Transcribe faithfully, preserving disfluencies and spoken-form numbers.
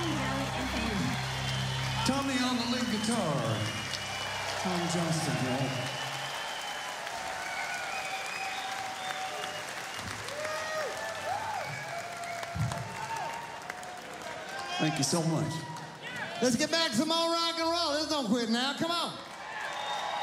Valley F M. Tommy on the lead guitar. Tom Johnston, y'all. Thank you so much. Let's get back to some more rock and roll. Let's don't quit now. Come on.